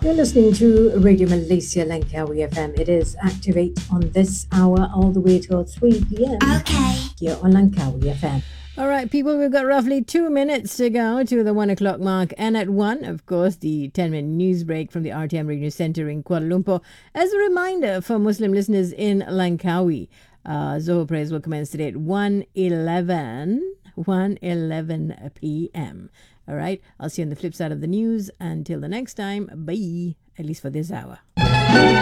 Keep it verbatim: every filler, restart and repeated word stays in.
You're listening to Radio Malaysia Langkawi F M. It is Activate on this hour all the way till three p.m. Okay. Here on Langkawi F M. All right, people, we've got roughly two minutes to go to the one o'clock mark. And at one, of course, the ten-minute news break from the R T M Radio Centre in Kuala Lumpur. As a reminder for Muslim listeners in Langkawi, uh, Zohar prayers will commence today at one eleven p.m. All right, I'll see you on the flip side of the news. Until the next time, bye, at least for this hour.